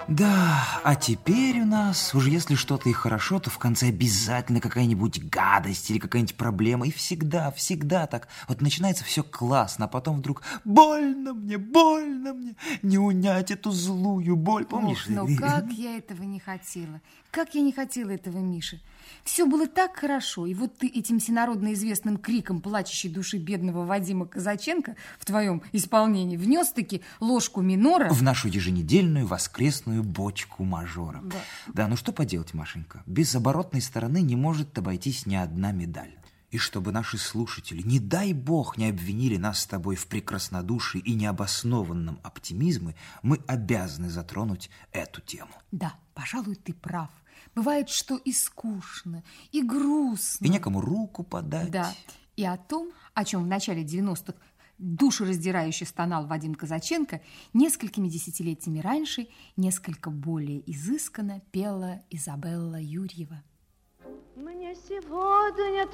Да, а теперь у нас, уже если что-то и хорошо, то в конце обязательно какая-нибудь гадость или какая-нибудь проблема. И всегда, всегда так. Вот начинается все классно, а потом вдруг больно мне, не унять эту злую боль. Помнишь? Ох, ну как я этого не хотела. Как я не хотела этого, Миша. Все было так хорошо, и вот ты этим всенародно известным криком плачущей души бедного Вадима Казаченко в твоем исполнении внес-таки ложку минора в нашу еженедельную воскресную бочку мажора. Да, ну что поделать, Машенька, без оборотной стороны не может обойтись ни одна медаль. И чтобы наши слушатели, не дай бог, не обвинили нас с тобой в прекраснодушии и необоснованном оптимизме, мы обязаны затронуть эту тему. Да, пожалуй, ты прав. Бывает, что и скучно, и грустно. И некому руку подать. Да, и о том, о чем в начале 90-х душераздирающе стонал Вадим Казаченко, несколькими десятилетиями раньше несколько более изысканно пела Изабелла Юрьева. Мне сегодня